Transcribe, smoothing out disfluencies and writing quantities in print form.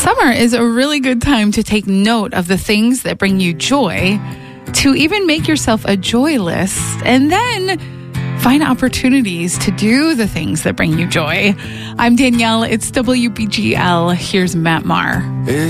Summer is a really good time to take note of the things that bring you joy, to even make yourself a joy list, and then find opportunities to do the things that bring you joy. I'm Danielle. It's WBGL. Here's Matt Maher.